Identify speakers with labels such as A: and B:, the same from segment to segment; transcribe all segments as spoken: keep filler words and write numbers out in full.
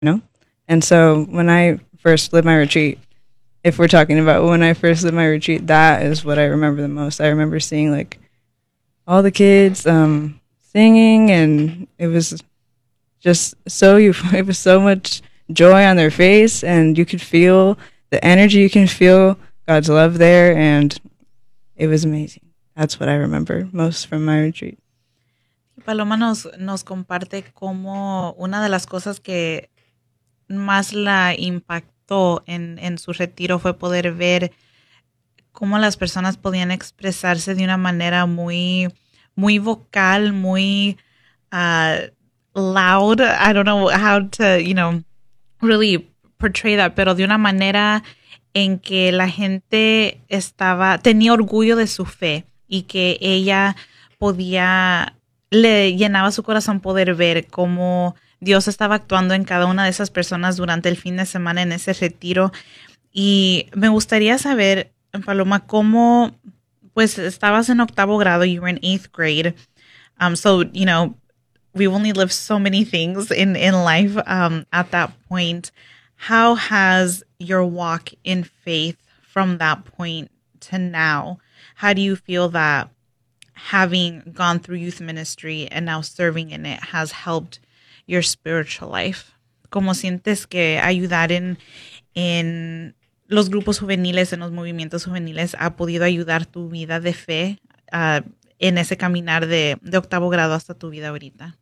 A: know? And so when I first lived my retreat, if we're talking about when I first lived my retreat, that is what I remember the most. I remember seeing like all the kids um, singing, and it was just so you. It was so much joy on their face, and you could feel the energy. You can feel God's love there, and it was amazing. That's what I remember most from my retreat.
B: Paloma nos, nos comparte cómo una de las cosas que más la impactó en, en su retiro fue poder ver cómo las personas podían expresarse de una manera muy, muy vocal, muy uh, loud. I don't know how to, you know, really portray that, pero de una manera en que la gente estaba, tenía orgullo de su fe y que ella podía, le llenaba su corazón poder ver cómo Dios estaba actuando en cada una de esas personas durante el fin de semana en ese retiro. Y me gustaría saber, Paloma, cómo, pues estabas en octavo grado, you were in eighth grade. Um, so, you know, we've only lived so many things in, in life um, at that point. How has your walk in faith from that point to now, how do you feel that having gone through youth ministry and now serving in it has helped your spiritual life? ¿Cómo sientes que ayudar en, en los grupos juveniles, en los movimientos juveniles, ha podido ayudar tu vida de fe uh, en ese caminar de, de octavo grado hasta tu vida ahorita?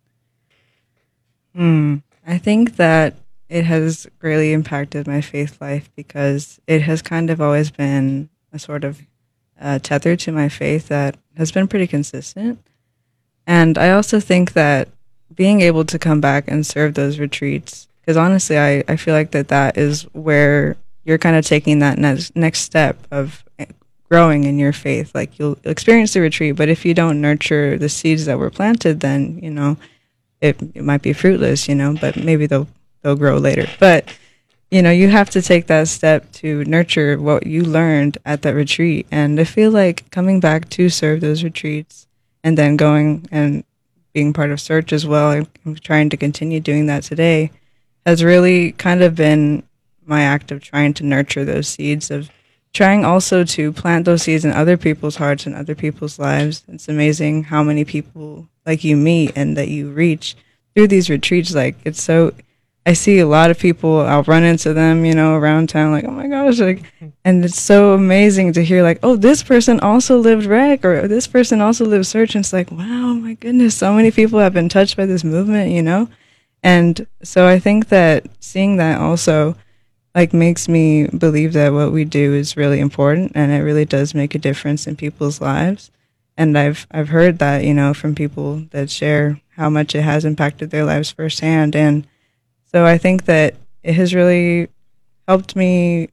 A: Mm, I think that it has greatly impacted my faith life because it has kind of always been a sort of uh, tether to my faith that has been pretty consistent. And I also think that being able to come back and serve those retreats, because honestly, I, I feel like that that is where you're kind of taking that next, next step of growing in your faith. Like you'll experience the retreat, but if you don't nurture the seeds that were planted, then, you know, it, it might be fruitless, you know, but maybe they'll they'll grow later. But, you know, you have to take that step to nurture what you learned at that retreat. And I feel like coming back to serve those retreats and then going and being part of Search as well, I'm trying to continue doing that today, has really kind of been my act of trying to nurture those seeds, of trying also to plant those seeds in other people's hearts and other people's lives. It's amazing how many people like you meet and that you reach through these retreats. Like, it's so, I see a lot of people, I'll run into them, you know, around town, like, oh my gosh, like, and it's so amazing to hear, like, oh, this person also lived Rec, or this person also lived Search, and it's like, wow, my goodness, so many people have been touched by this movement, you know? And so I think that seeing that also, like, makes me believe that what we do is really important, and it really does make a difference in people's lives. And I've I've heard that, you know, from people that share how much it has impacted their lives firsthand. And so I think that it has really helped me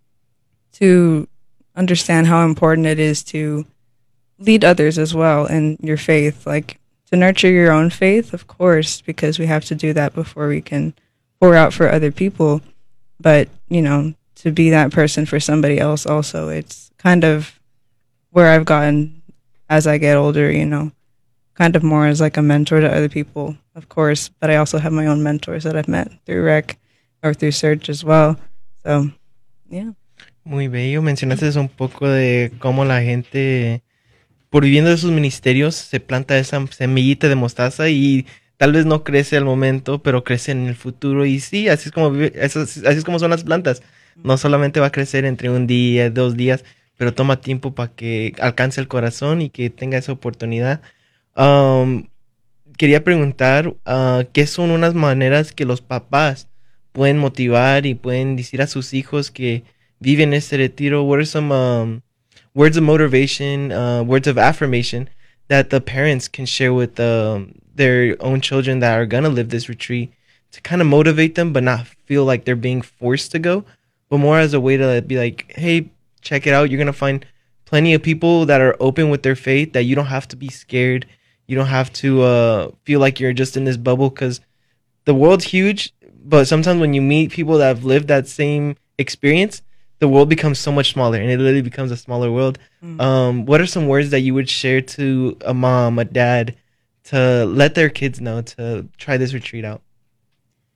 A: to understand how important it is to lead others as well in your faith, like to nurture your own faith, of course, because we have to do that before we can pour out for other people. But, you know, to be that person for somebody else also, it's kind of where I've gotten as I get older, you know, kind of more as like a mentor to other people, of course, but I also have my own mentors that I've met through Rec or through Search as well. So, yeah.
C: Muy bello. Mencionaste un poco de cómo la gente, por viviendo esos ministerios, se planta esa semillita de mostaza y tal vez no crece al momento, pero crece en el futuro. Y sí, así es como vive, así es como son las plantas. No solamente va a crecer entre un día, dos días, pero toma tiempo para que alcance el corazón y que tenga esa oportunidad. Um, quería preguntar, uh, ¿qué son unas maneras que los papás pueden motivar y pueden decir a sus hijos que viven este retiro? What are some um, words of motivation, uh, words of affirmation that the parents can share with um, their own children that are going to live this retreat to kind of motivate them but not feel like they're being forced to go, but more as a way to be like, hey, check it out. You're going to find plenty of people that are open with their faith, that you don't have to be scared. You don't have to uh, feel like you're just in this bubble, because the world's huge, but sometimes when you meet people that have lived that same experience, the world becomes so much smaller, and it literally becomes a smaller world. Mm. Um, what are some words that you would share to a mom, a dad, to let their kids know to try this retreat out?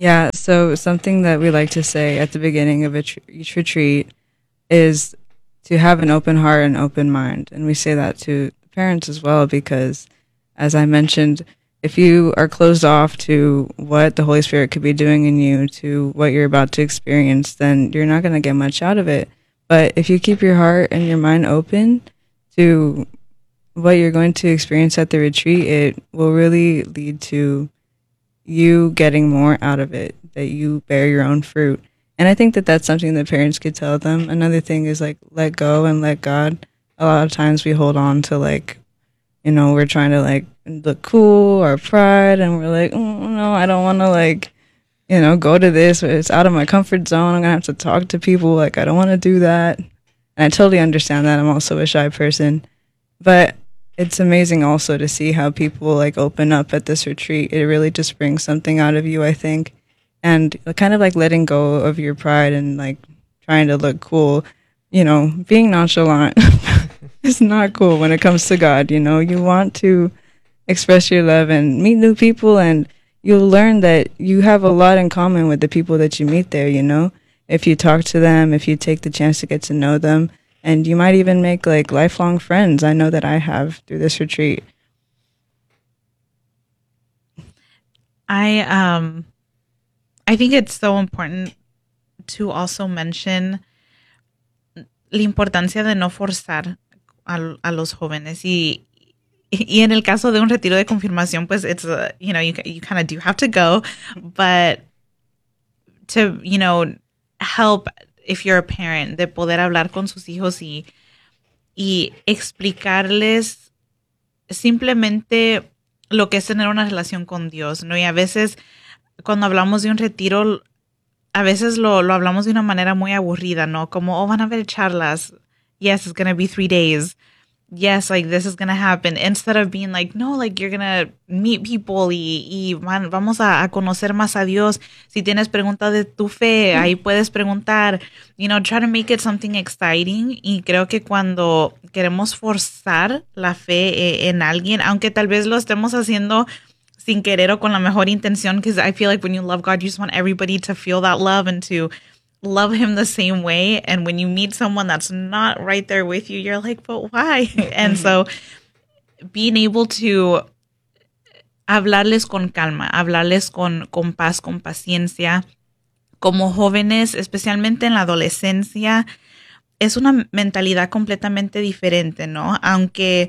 A: Yeah, so something that we like to say at the beginning of a tr- each retreat is to have an open heart and open mind. And we say that to parents as well because, as I mentioned, if you are closed off to what the Holy Spirit could be doing in you, to what you're about to experience, then you're not going to get much out of it. But if you keep your heart and your mind open to what you're going to experience at the retreat, it will really lead to you getting more out of it, that you bear your own fruit. And I think that that's something that parents could tell them. Another thing is like, let go and let God. A lot of times we hold on to like, you know, we're trying to like look cool or pride, and we're like, oh, no, I don't want to like, you know, go to this. It's out of my comfort zone. I'm going to have to talk to people. Like, I don't want to do that. And I totally understand that. I'm also a shy person. But it's amazing also to see how people like open up at this retreat. It really just brings something out of you, I think. And kind of like letting go of your pride and like trying to look cool, you know, being nonchalant is not cool when it comes to God. You know, you want to express your love and meet new people, and you'll learn that you have a lot in common with the people that you meet there, you know, if you talk to them, if you take the chance to get to know them, and you might even make like lifelong friends. I know that I have through this retreat.
B: I, um, I think it's so important to also mention la importancia de no forzar a, a los jóvenes. Y, y en el caso de un retiro de confirmación, pues it's, a, you know, you, you kind of do have to go, but to, you know, help if you're a parent, de poder hablar con sus hijos y, y explicarles simplemente lo que es tener una relación con Dios, ¿no? Y a veces cuando hablamos de un retiro, a veces lo, lo hablamos de una manera muy aburrida, ¿no? Como, oh, van a ver charlas. Yes, it's going to be three days. Yes, like this is going to happen. Instead of being like, no, like you're going to meet people y, y van, vamos a, a conocer más a Dios. Si tienes preguntas de tu fe, ahí puedes preguntar. You know, try to make it something exciting. Y creo que cuando queremos forzar la fe en alguien, aunque tal vez lo estemos haciendo sin querer o con la mejor intención, because I feel like when you love God, you just want everybody to feel that love and to love him the same way. And when you meet someone that's not right there with you, you're like, but why? And so being able to hablarles con calma, hablarles con, con paz, con paciencia, como jóvenes, especialmente en la adolescencia, es una mentalidad completamente diferente, ¿no? Aunque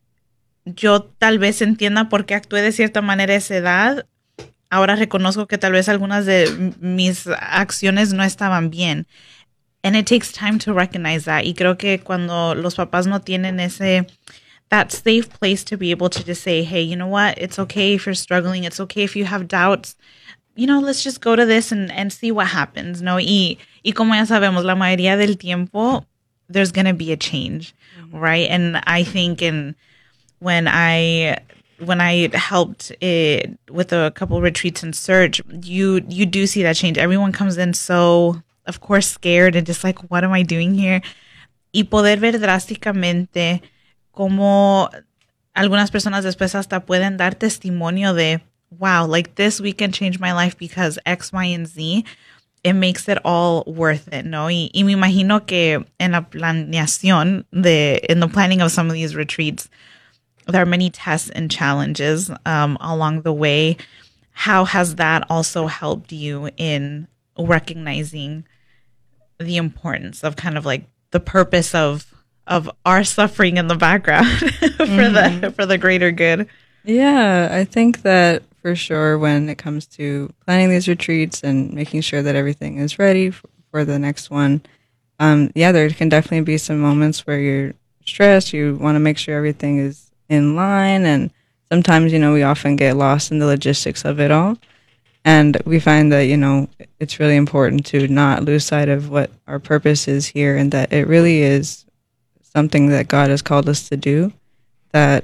B: yo tal vez entienda por qué actué de cierta manera a esa edad, ahora reconozco que tal vez algunas de mis acciones no estaban bien. And it takes time to recognize that. Y creo que cuando los papás no tienen ese, that safe place to be able to just say, hey, you know what? It's okay if you're struggling. It's okay if you have doubts. You know, let's just go to this and, and see what happens, ¿no? Y, y como ya sabemos, la mayoría del tiempo, there's going to be a change, mm-hmm. right? And I think in when I when I helped it with a couple retreats in Surge, you you do see that change. Everyone comes in so, of course, scared and just like, what am I doing here? Y poder ver drásticamente cómo algunas personas después hasta pueden dar testimonio de, wow, like this weekend changed my life because X, Y, and Z. It makes it all worth it, ¿no? Y, y me imagino que en la planeación de, in the planning of some of these retreats, there are many tests and challenges um, along the way. How has that also helped you in recognizing the importance of kind of like the purpose of of our suffering in the background for mm-hmm. the for the greater good?
A: Yeah, I think that for sure when it comes to planning these retreats and making sure that everything is ready for, for the next one, um, yeah, there can definitely be some moments where you're stressed. You want to make sure everything is in line, and sometimes, you know, we often get lost in the logistics of it all, and we find that, you know, it's really important to not lose sight of what our purpose is here, and that it really is something that God has called us to do that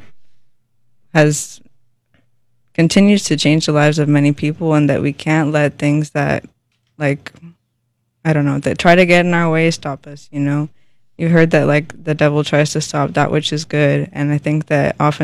A: has continues to change the lives of many people, and that we can't let things that, like, I don't know, that try to get in our way stop us, you know. You heard that, like, the devil tries to stop that which is good, and I think that often